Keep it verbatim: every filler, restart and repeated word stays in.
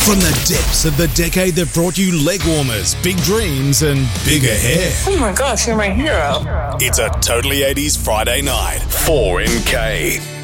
From the depths of the decade that brought you leg warmers, big dreams, and bigger hair. Oh my gosh, you're my hero. It's a Totally eighties Friday night. four N K.